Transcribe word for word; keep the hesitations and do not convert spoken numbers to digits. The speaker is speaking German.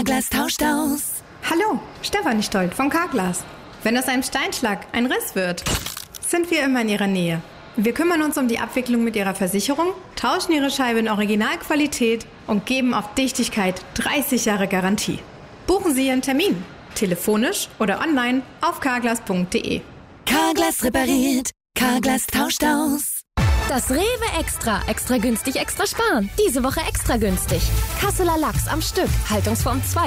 Carglass tauscht aus. Hallo, Stefanie Stolt von Carglass. Wenn aus einem Steinschlag ein Riss wird, sind wir immer in Ihrer Nähe. Wir kümmern uns um die Abwicklung mit Ihrer Versicherung, tauschen Ihre Scheibe in Originalqualität und geben auf Dichtigkeit dreißig Jahre Garantie. Buchen Sie Ihren Termin, telefonisch oder online auf carglass punkt de. Carglass repariert, Carglass tauscht aus. Das Rewe Extra. Extra günstig, extra sparen. Diese Woche extra günstig. Kasseler Lachs am Stück. Haltungsform zwei.